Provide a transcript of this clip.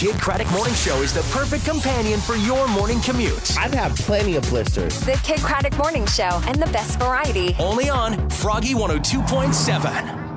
Kid Craddock Morning Show is the perfect companion for your morning commute. I've had plenty of blisters. The Kid Craddock Morning Show and the best variety. Only on Froggy 102.7.